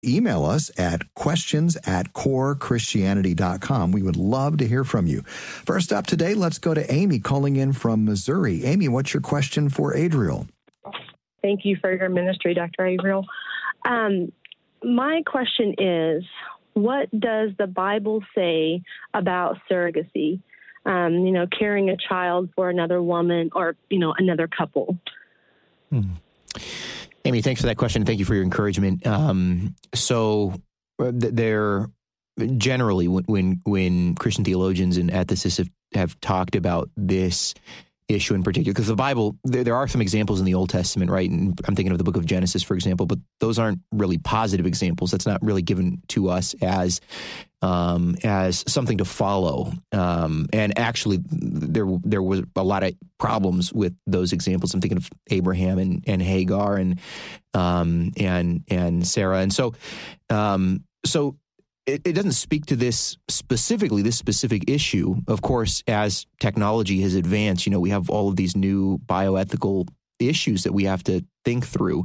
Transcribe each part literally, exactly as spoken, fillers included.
email us at questions at core christianity dot com. We would love to hear from you. First up today, let's go to Amy calling in from Missouri. Amy, what's your question for Adriel? Thank you for your ministry, Doctor Adriel. Um, my question is, what does the Bible say about surrogacy? Um, you know, carrying a child for another woman or, you know, another couple. Hmm. Amy, thanks for that question. Thank you for your encouragement. Um, so there, generally, when when Christian theologians and ethicists have, have talked about this issue in particular, because the Bible, there, there are some examples in the Old Testament, right? And I'm thinking of the book of Genesis, for example, but those aren't really positive examples. That's not really given to us as um, as something to follow. Um, and actually, there there was a lot of problems with those examples. I'm thinking of Abraham and, and Hagar and um, and and Sarah, and so um, so. It, it doesn't speak to this specifically, this specific issue. Of course, as technology has advanced, you know, we have all of these new bioethical issues that we have to think through.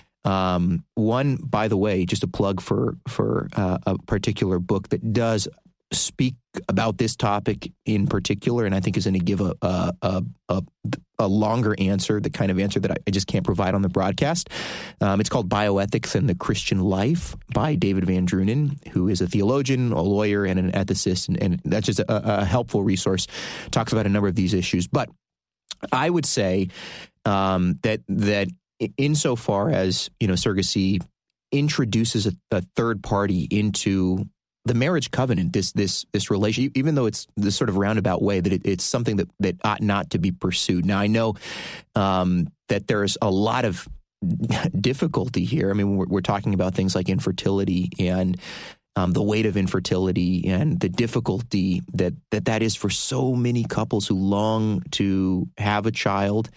Um, one, by the way, just a plug for for uh, a particular book that does speak about this topic in particular, and I think is going to give a a, a a a longer answer, the kind of answer that I just can't provide on the broadcast. Um, it's called Bioethics and the Christian Life by David Van Drunen, who is a theologian, a lawyer, and an ethicist, and, and that's just a, a helpful resource. Talks about a number of these issues, but I would say um, that that insofar as, you know, surrogacy introduces a, a third party into the marriage covenant, this this this relation, even though it's this sort of roundabout way, that it, it's something that, that ought not to be pursued. Now, I know um, that there's a lot of difficulty here. I mean, we're, we're talking about things like infertility and um, the weight of infertility and the difficulty that, that that is for so many couples who long to have a child,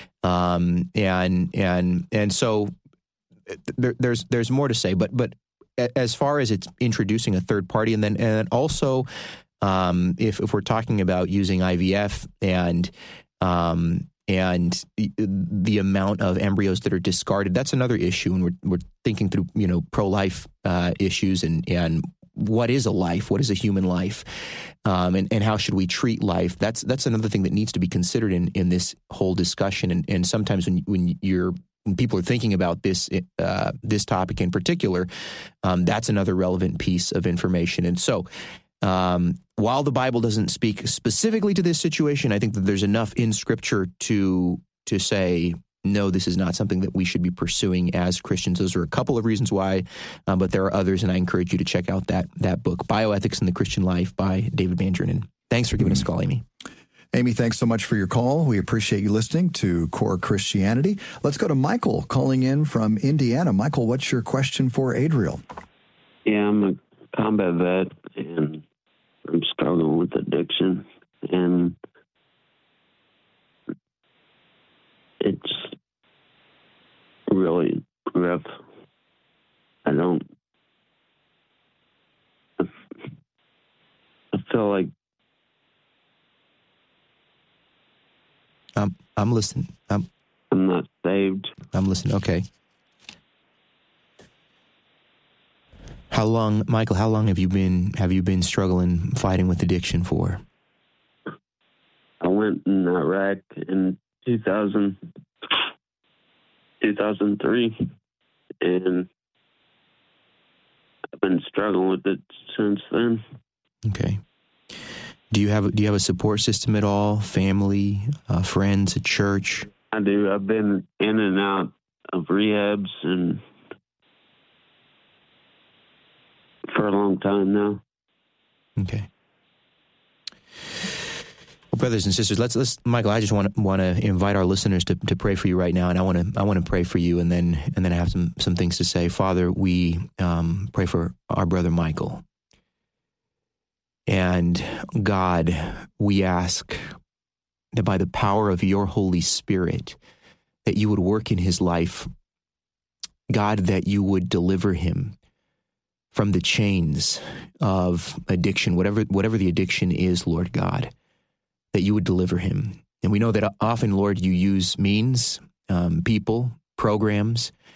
um, and and and so there, there's there's more to say, but but. As far as it's introducing a third party, and then and also um, if if we're talking about using I V F and um, and the, the amount of embryos that are discarded, that's another issue. And we're we're thinking through, you know, pro-life uh, issues and and what is a life, what is a human life, um, and and how should we treat life? That's that's another thing that needs to be considered in in this whole discussion. And and sometimes when when you're When people are thinking about this uh, this topic in particular, um, that's another relevant piece of information. And so um, while the Bible doesn't speak specifically to this situation, I think that there's enough in Scripture to to say, no, this is not something that we should be pursuing as Christians. Those are a couple of reasons why, um, but there are others, and I encourage you to check out that that book, Bioethics and the Christian Life by David Van Drunen. Thanks for giving us a call, Amy. Amy, thanks so much for your call. We appreciate you listening to Core Christianity. Let's go to Michael calling in from Indiana. Michael, what's your question for Adriel? Yeah, I'm a combat vet, and I'm struggling with addiction, and it's really rough. I don't, I feel like I'm I'm listening. I'm I'm not saved. I'm listening. Okay. How long, Michael? How long have you been have you been struggling, fighting with addiction for? I went in Iraq in two thousand, two thousand three, and I've been struggling with it since then. Okay. Do you have do you have a support system at all? Family, uh, friends, a church? I do. I've been in and out of rehabs and for a long time now. Okay. Well, brothers and sisters, let's let's Michael. I just want to want to invite our listeners to, to pray for you right now, and I want to I want to pray for you, and then and then I have some some things to say. Father, we um, pray for our brother Michael. And God, we ask that by the power of your Holy Spirit, that you would work in his life. God, that you would deliver him from the chains of addiction, whatever whatever the addiction is, Lord God, that you would deliver him. And we know that often, Lord, you use means, um, people, programs,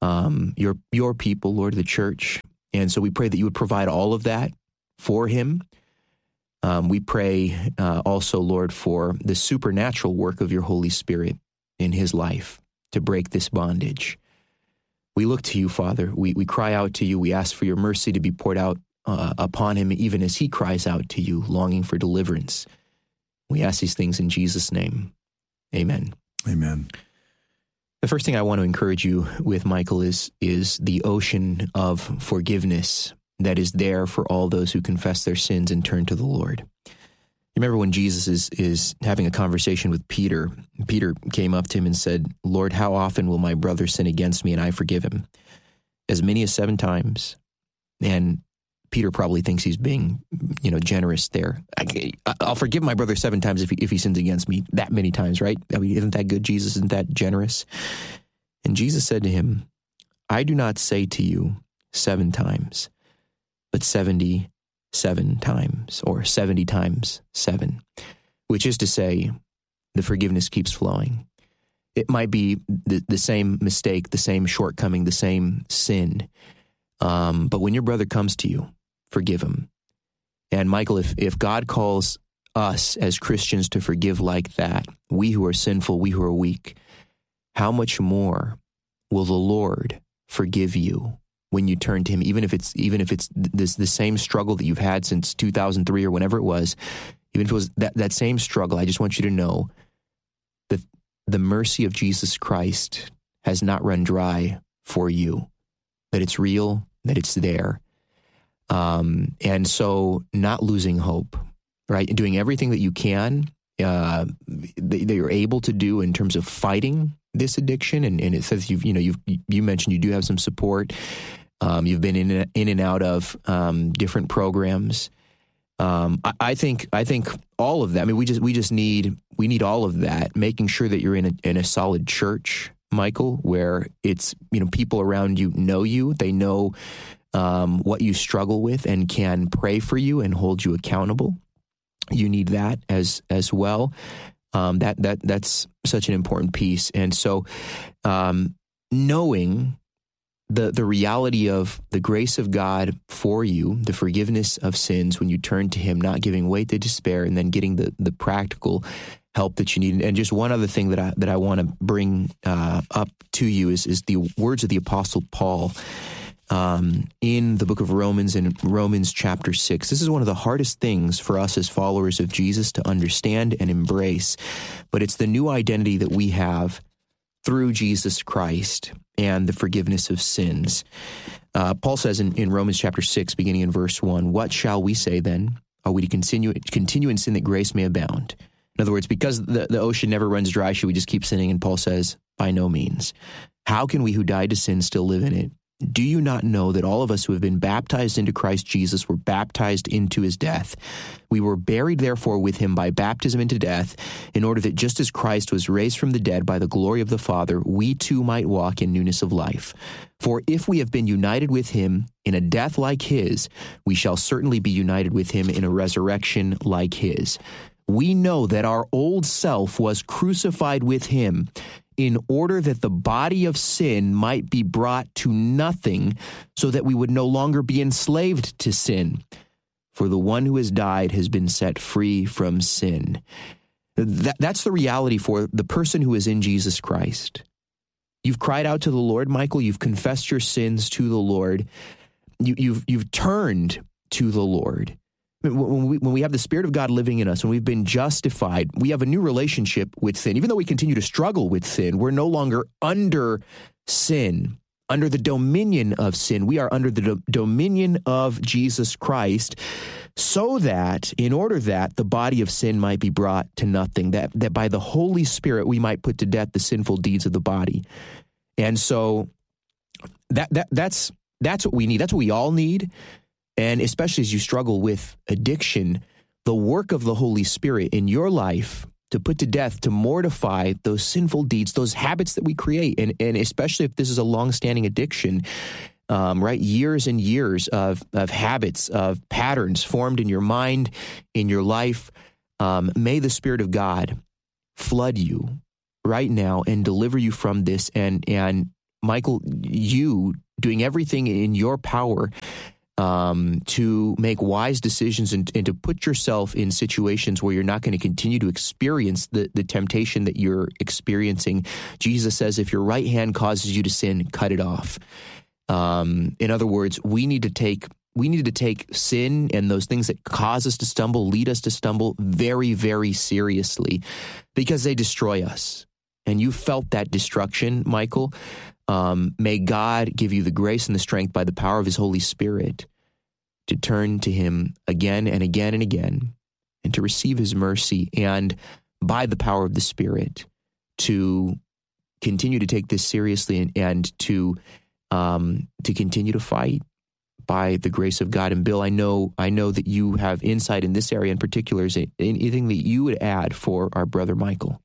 um, your your people, Lord, the church. And so we pray that you would provide all of that for him. Um, we pray uh, also, Lord, for the supernatural work of your Holy Spirit in his life to break this bondage. We look to you, Father. We we cry out to you. We ask for your mercy to be poured out uh, upon him, even as he cries out to you, longing for deliverance. We ask these things in Jesus' name. Amen. Amen. The first thing I want to encourage you with, Michael, is is the ocean of forgiveness that is there for all those who confess their sins and turn to the Lord. You remember when Jesus is is having a conversation with Peter, Peter came up to him and said, Lord, how often will my brother sin against me and I forgive him? As many as seven times. And Peter probably thinks he's being, you know, generous there. I, I'll forgive my brother seven times if he, if he sins against me that many times, right? I mean, isn't that good, Jesus? Isn't that generous? And Jesus said to him, I do not say to you seven times, but seventy-seven times, or seventy times seven, which is to say, the forgiveness keeps flowing. It might be the, the same mistake, the same shortcoming, the same sin. Um, but when your brother comes to you, forgive him. And Michael, if, if God calls us as Christians to forgive like that, we who are sinful, we who are weak, how much more will the Lord forgive you when you turn to him, even if it's even if it's this the same struggle that you've had since two thousand three or whenever it was, even if it was that, that same struggle, I just want you to know that the mercy of Jesus Christ has not run dry for you, that it's real, that it's there. Um, and so not losing hope, right? Doing everything that you can, uh, that, that you're able to do in terms of fighting this addiction. And, and it says, you've, you know, you've, you mentioned you do have some support. Um, you've been in, in and out of um, different programs. Um, I, I think, I think all of that, I mean, we just, we just need, we need all of that, making sure that you're in a, in a solid church, Michael, where it's, you know, people around you know you, they know um, what you struggle with and can pray for you and hold you accountable. You need that as as well. Um, that that that's such an important piece. And so, um, knowing the the reality of the grace of God for you, the forgiveness of sins when you turn to him, not giving way to despair, and then getting the the practical help that you need. And just one other thing that I that I want to bring uh, up to you is is the words of the Apostle Paul um, in the book of Romans, in Romans chapter six. This is one of the hardest things for us as followers of Jesus to understand and embrace, but it's the new identity that we have through Jesus Christ and the forgiveness of sins. Uh, Paul says in, in Romans chapter six, beginning in verse one, "What shall we say then? Are we to continue continue in sin that grace may abound?" In other words, because the, the ocean never runs dry, should we just keep sinning? And Paul says, by no means. How can we who died to sin still live in it? Do you not know that all of us who have been baptized into Christ Jesus were baptized into his death? We were buried, therefore, with him by baptism into death, in order that just as Christ was raised from the dead by the glory of the Father, we too might walk in newness of life. For if we have been united with him in a death like his, we shall certainly be united with him in a resurrection like his. We know that our old self was crucified with him in order that the body of sin might be brought to nothing, so that we would no longer be enslaved to sin. For the one who has died has been set free from sin. That, that's the reality for the person who is in Jesus Christ. You've cried out to the Lord, Michael. You've confessed your sins to the Lord. You, you've, you've turned to the Lord. When we, when we have the Spirit of God living in us, when we've been justified, we have a new relationship with sin. Even though we continue to struggle with sin, we're no longer under sin, under the dominion of sin. We are under the do- dominion of Jesus Christ, so that, in order that the body of sin might be brought to nothing, that, that by the Holy Spirit we might put to death the sinful deeds of the body. And so that that that's that's what we need. That's what we all need. And especially as you struggle with addiction, the work of the Holy Spirit in your life to put to death, to mortify those sinful deeds, those habits that we create, and, and especially if this is a long-standing addiction, um, right? Years and years of, of habits, of patterns formed in your mind, in your life. Um, may the Spirit of God flood you right now and deliver you from this, and and Michael, you doing everything in your power um, to make wise decisions and, and to put yourself in situations where you're not going to continue to experience the, the temptation that you're experiencing. Jesus says, if your right hand causes you to sin, cut it off. Um, in other words, we need to take we need to take sin and those things that cause us to stumble, lead us to stumble, very, very seriously, because they destroy us. And you felt that destruction, Michael. Um, may God give you the grace and the strength by the power of his Holy Spirit to turn to him again and again and again, and to receive his mercy, and by the power of the Spirit to continue to take this seriously and, and to um, to continue to fight by the grace of God. And Bill, I know I know that you have insight in this area in particular. Is there anything that you would add for our brother Michael?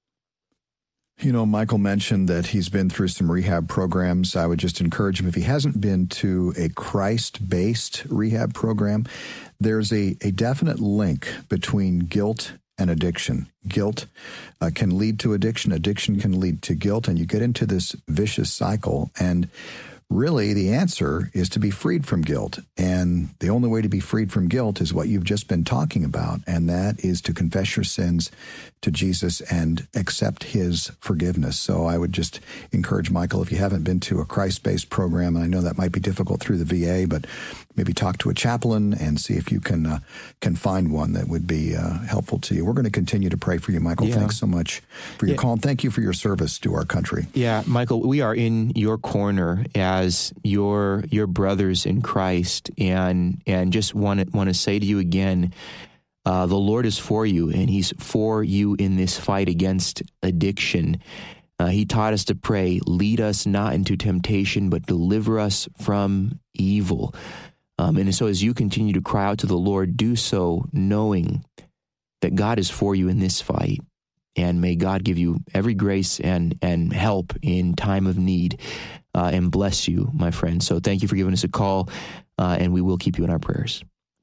You know, Michael mentioned that he's been through some rehab programs. I would just encourage him, if he hasn't been to a Christ-based rehab program, there's a, a definite link between guilt and addiction. Guilt uh, can lead to addiction. Addiction can lead to guilt, and you get into this vicious cycle. And really, the answer is to be freed from guilt. And the only way to be freed from guilt is what you've just been talking about, and that is to confess your sins to Jesus and accept his forgiveness. So I would just encourage Michael, if you haven't been to a Christ-based program, and I know that might be difficult through the V A, but maybe talk to a chaplain and see if you can uh, can find one that would be uh, helpful to you. We're going to continue to pray for you, Michael. Yeah. Thanks so much for your yeah. call, and thank you for your service to our country. Yeah, Michael, we are in your corner as your your brothers in Christ, and and just want to want to say to you again, uh, the Lord is for you, and he's for you in this fight against addiction. Uh, he taught us to pray, lead us not into temptation, but deliver us from evil. Um, and so as you continue to cry out to the Lord, do so knowing that God is for you in this fight. And may God give you every grace and, and help in time of need uh, and bless you, my friend. So thank you for giving us a call, uh, and we will keep you in our prayers.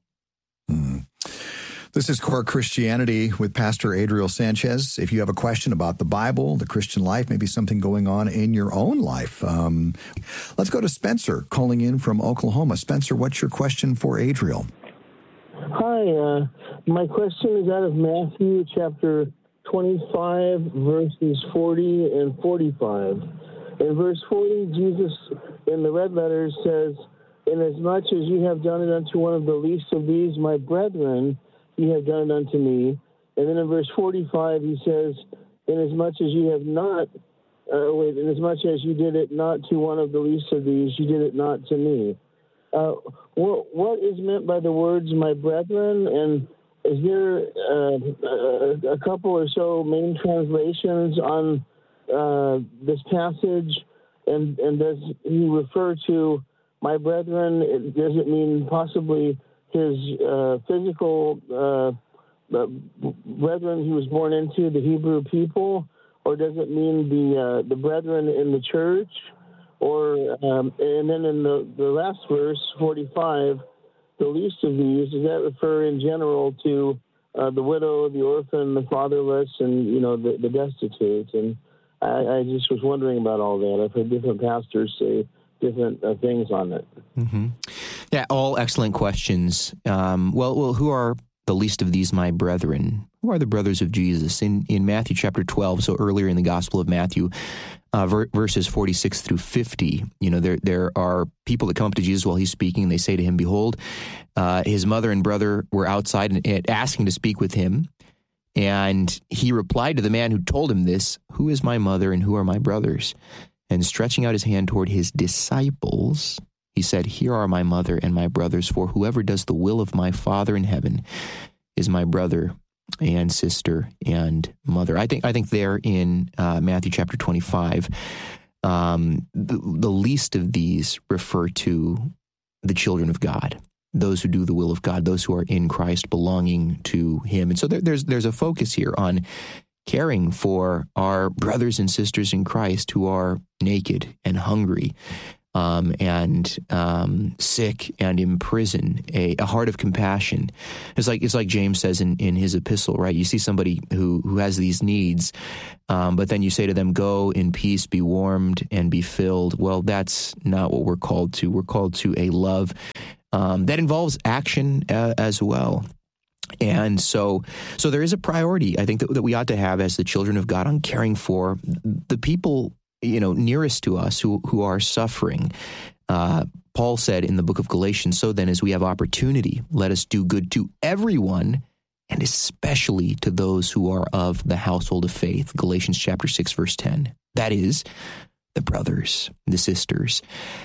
Mm. This is Core Christianity with Pastor Adriel Sanchez. If you have a question about the Bible, the Christian life, maybe something going on in your own life, um, let's go to Spencer calling in from Oklahoma. Spencer, what's your question for Adriel? Hi, uh, my question is out of Matthew chapter twenty-five, verses forty and forty-five. In verse forty, Jesus, in the red letters, says, "Inasmuch as you have done it unto one of the least of these, my brethren, you have done it unto me." And then in verse forty-five, he says, "Inasmuch as you have not, uh, wait, inasmuch as you did it not to one of the least of these, you did it not to me." Uh, what, what is meant by the words, my brethren? And is there uh, a, a couple or so main translations on uh, this passage? And, and does he refer to my brethren? Does it mean possibly his uh, physical uh, uh, brethren he was born into, the Hebrew people? Or does it mean the uh, the brethren in the church? Or um, and then in the, the last verse, forty-five, the least of these, does that refer in general to uh, the widow, the orphan, the fatherless, and, you know, the, the destitute? And I, I just was wondering about all that. I've heard different pastors say different uh, things on it. Mm-hmm. Yeah, all excellent questions. Um, well, well, who are the least of these, my brethren? Who are the brothers of Jesus? In in Matthew chapter twelve, so earlier in the Gospel of Matthew, uh, ver- verses forty-six through fifty, you know, there there are people that come up to Jesus while he's speaking, and they say to him, "Behold, uh, his mother and brother were outside and, and asking to speak with him." And he replied to the man who told him this, "Who is my mother and who are my brothers?" And stretching out his hand toward his disciples, he said, "Here are my mother and my brothers, for whoever does the will of my Father in heaven is my brother and sister and mother." I think I think there in uh, Matthew chapter twenty-five, um, the, the least of these refer to the children of God, those who do the will of God, those who are in Christ, belonging to him. And so there, there's there's a focus here on caring for our brothers and sisters in Christ who are naked and hungry. um, and um, sick and in prison, a, a heart of compassion. It's like it's like James says in, in his epistle, right? You see somebody who, who has these needs, um, but then you say to them, go in peace, be warmed, and be filled. Well, that's not what we're called to. We're called to a love um, that involves action uh, as well. And so so there is a priority, I think, that, that we ought to have as the children of God on caring for the people, you know, nearest to us who, who are suffering. Uh, Paul said in the book of Galatians, so then as we have opportunity, let us do good to everyone, and especially to those who are of the household of faith. Galatians chapter six, verse ten. That is, the brothers, the sisters.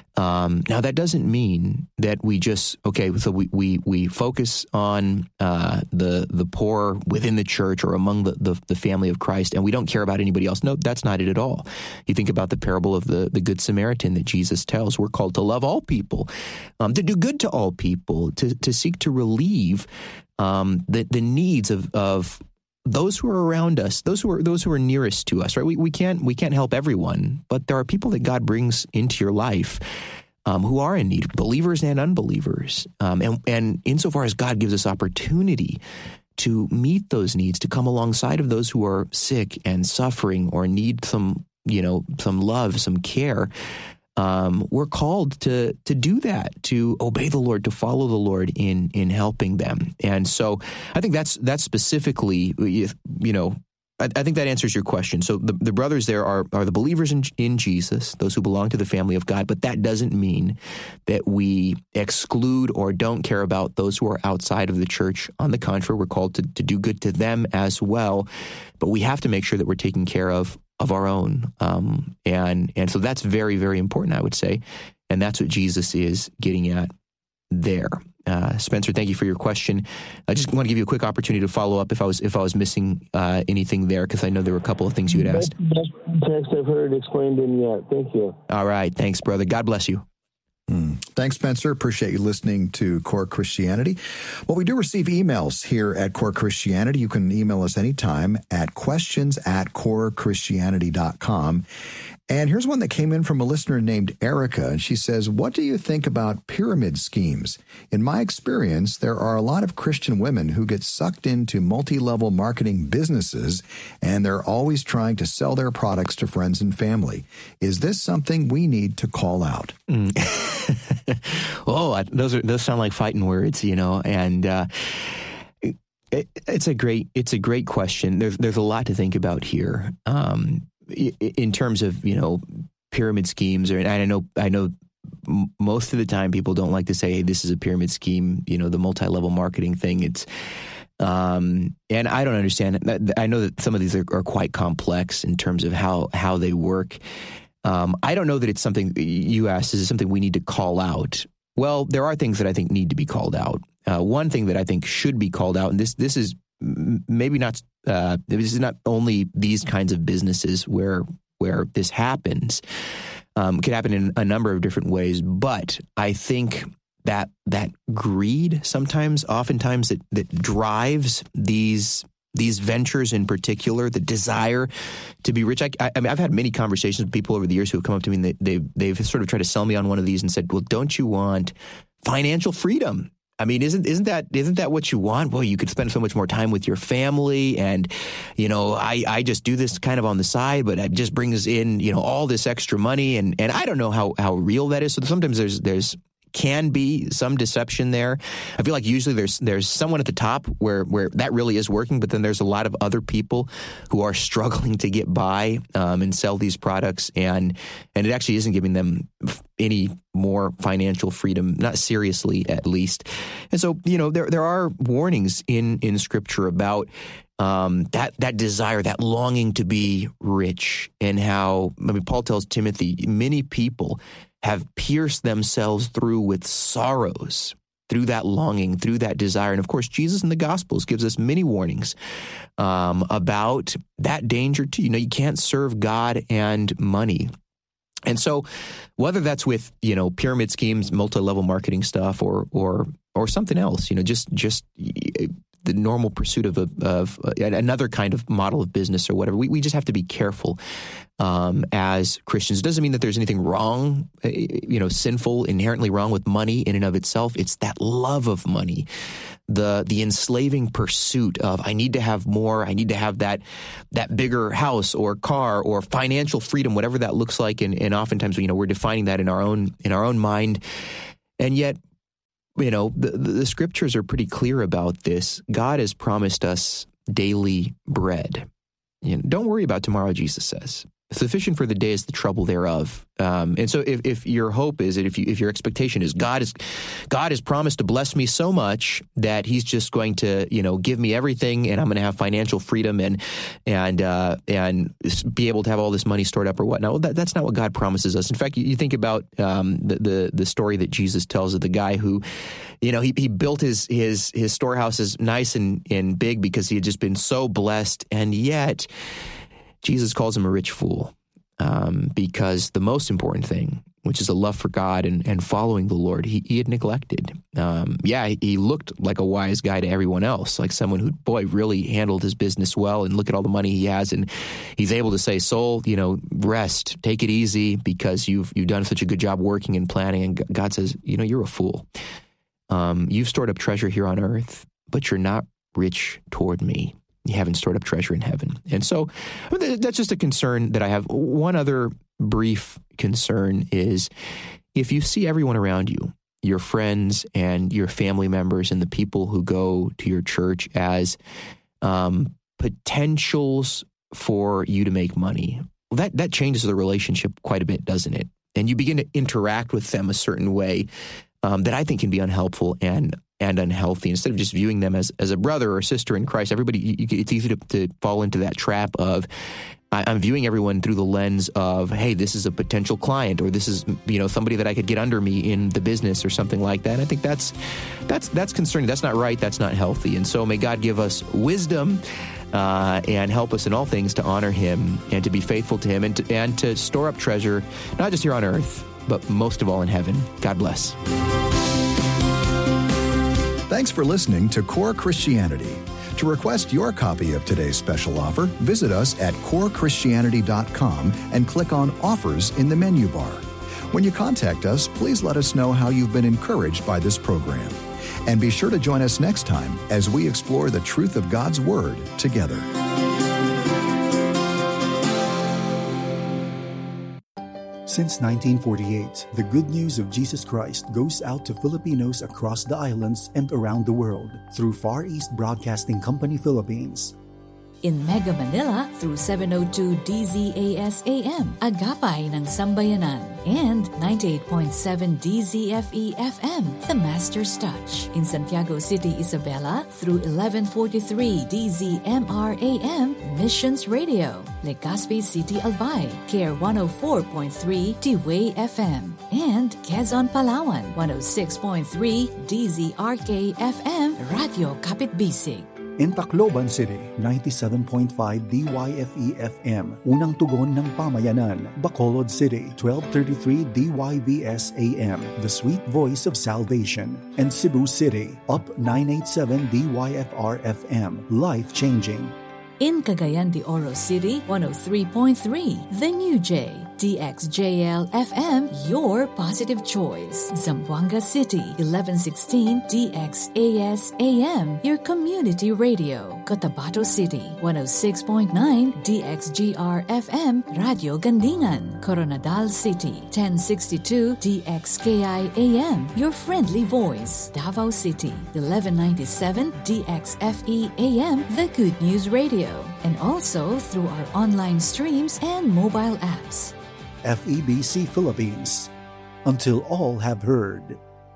Um, now, that doesn't mean that we just, okay, so we we, we focus on uh, the the poor within the church or among the, the, the family of Christ, and we don't care about anybody else. No, that's not it at all. You think about the parable of the, the Good Samaritan that Jesus tells. We're called to love all people, um, to do good to all people, to, to seek to relieve um, the, the needs of, of those who are around us, those who are those who are nearest to us, right? We we can't we can't help everyone, but there are people that God brings into your life um, who are in need, believers and unbelievers. Um, and and insofar as God gives us opportunity to meet those needs, to come alongside of those who are sick and suffering or need some, you know, some love, some care, Um, we're called to to do that, to obey the Lord, to follow the Lord in in helping them. And so I think that's that's specifically, you know, I, I think that answers your question. So the, the brothers there are are the believers in, in Jesus, those who belong to the family of God, but that doesn't mean that we exclude or don't care about those who are outside of the church. On the contrary, we're called to, to do good to them as well, but we have to make sure that we're taking care of of our own. Um, and and so that's very, very important, I would say. And that's what Jesus is getting at there. Uh, Spencer, thank you for your question. I just want to give you a quick opportunity to follow up if I was if I was missing uh, anything there, because I know there were a couple of things you had asked. Best text I've heard explained in yet. Thank you. All right. Thanks, brother. God bless you. Mm. Thanks, Spencer. Appreciate you listening to Core Christianity. Well, we do receive emails here at Core Christianity. You can email us anytime at questions at core christianity dot com. And here's one that came in from a listener named Erica. And she says, what do you think about pyramid schemes? In my experience, there are a lot of Christian women who get sucked into multi-level marketing businesses, and they're always trying to sell their products to friends and family. Is this something we need to call out? Mm. oh, I, those are those sound like fighting words, you know, and uh, it, it's a great it's a great question. There's there's a lot to think about here. Um, in terms of, you know, pyramid schemes, or and I know I know most of the time people don't like to say, hey, this is a pyramid scheme, you know, the multi-level marketing thing. It's um, and I don't understand it. I know that some of these are, are quite complex in terms of how how they work. Um, I don't know that it's something you asked, is it something we need to call out? Well, there are things that I think need to be called out. Uh, one thing that I think should be called out, and this this is maybe not, uh, this is not only these kinds of businesses where where this happens. Um, it could happen in a number of different ways, but I think that that greed sometimes, oftentimes, that that drives these these ventures in particular, the desire to be rich. I, I mean, I've had many conversations with people over the years who have come up to me and they, they've they've sort of tried to sell me on one of these and said, "Well, don't you want financial freedom? I mean, isn't isn't that isn't that what you want? Well, you could spend so much more time with your family, and you know, I, I just do this kind of on the side, but it just brings in, you know, all this extra money, and, and I don't know how, how real that is. So sometimes there's there's can be some deception there. I feel like usually there's there's someone at the top where where that really is working, but then there's a lot of other people who are struggling to get by um, and sell these products, and and it actually isn't giving them any more financial freedom, not seriously at least. And so, you know, there there are warnings in in Scripture about um, that that desire, that longing to be rich, and how, I mean, Paul tells Timothy, many people have pierced themselves through with sorrows, through that longing, through that desire. And of course, Jesus in the Gospels gives us many warnings um, about that danger too. You know, you can't serve God and money. And so whether that's with, you know, pyramid schemes, multi-level marketing stuff, or or or something else, you know, just just the normal pursuit of, a, of another kind of model of business or whatever. We, we just have to be careful um, as Christians. It doesn't mean that there's anything wrong, you know, sinful, inherently wrong with money in and of itself. It's that love of money, the the enslaving pursuit of, I need to have more, I need to have that that bigger house or car or financial freedom, whatever that looks like. And, and oftentimes, you know, we're defining that in our own in our own mind. And yet, you know, the, the scriptures are pretty clear about this. God has promised us daily bread. You know, don't worry about tomorrow, Jesus says. Sufficient for the day is the trouble thereof. Um, and so if, if your hope is that if you, if your expectation is God is God has promised to bless me so much that he's just going to, you know, give me everything and I'm going to have financial freedom and and uh, and be able to have all this money stored up or whatnot. Well, that, that's not what God promises us. In fact, you, you think about um, the, the the story that Jesus tells of the guy who, you know, he, he built his his his storehouses nice and, and big because he had just been so blessed, and yet Jesus calls him a rich fool um, because the most important thing, which is a love for God and, and following the Lord, he, he had neglected. Um, yeah, he, he looked like a wise guy to everyone else, like someone who, boy, really handled his business well, and look at all the money he has, and he's able to say, soul, you know, rest, take it easy because you've you've done such a good job working and planning. And God says, you know, you're a fool. Um, you've stored up treasure here on earth, but you're not rich toward me. You haven't stored up treasure in heaven. And so that's just a concern that I have. One other brief concern is if you see everyone around you, your friends and your family members and the people who go to your church as um, potentials for you to make money, well, that, that changes the relationship quite a bit, doesn't it? And you begin to interact with them a certain way um, that I think can be unhelpful and and unhealthy. Instead of just viewing them as, as a brother or sister in Christ, everybody, you, it's easy to, to fall into that trap of, I, I'm viewing everyone through the lens of, hey, this is a potential client, or this is, you know, somebody that I could get under me in the business or something like that. And I think that's, that's, that's concerning. That's not right. That's not healthy. And so may God give us wisdom uh, and help us in all things to honor him and to be faithful to him and to, and to store up treasure, not just here on earth, but most of all in heaven. God bless. Thanks for listening to Core Christianity. To request your copy of today's special offer, visit us at core christianity dot com and click on Offers in the menu bar. When you contact us, please let us know how you've been encouraged by this program. And be sure to join us next time as we explore the truth of God's Word together. Since nineteen forty-eight, the good news of Jesus Christ goes out to Filipinos across the islands and around the world through Far East Broadcasting Company Philippines. In Mega Manila through seven oh two D Z A S A M, Agapay ng Sambayanan, and ninety-eight point seven D Z F E F M, The Master's Touch. In Santiago City, Isabela through eleven forty-three D Z M R A M, Missions Radio. Legazpi City, Albay, K R one oh four point three T-Way F M, and Quezon, Palawan, one oh six point three D Z R K F M, Radio Kapitbisig. In Tacloban City, ninety-seven point five D Y F E F M, Unang Tugon ng Pamayanan. Bacolod City, twelve thirty-three D Y V S A M, The Sweet Voice of Salvation. And Cebu City, Up nine eighty-seven D Y F R F M, Life Changing. In Cagayan de Oro City, one oh three point three, The New J, D X J L F M, your positive choice. Zamboanga City, eleven sixteen D X A S A M, your community radio. Cotabato City, one oh six point nine D X G R F M, Radio Gandingan. Coronadal City, ten sixty-two D X K I A M, your friendly voice. Davao City, eleven ninety-seven D X F E A M, The Good News Radio. And also through our online streams and mobile apps. F E B C Philippines, until all have heard.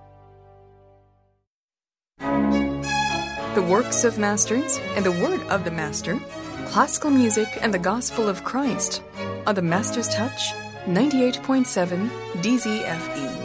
The works of masters and the word of the master, classical music and the gospel of Christ on the Master's Touch, ninety-eight point seven D Z F E.